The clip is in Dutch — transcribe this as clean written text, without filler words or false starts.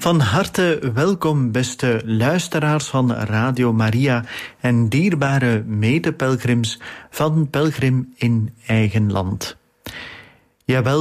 Van harte welkom, beste luisteraars van Radio Maria en dierbare medepelgrims van Pelgrim in Eigen Land. Jawel,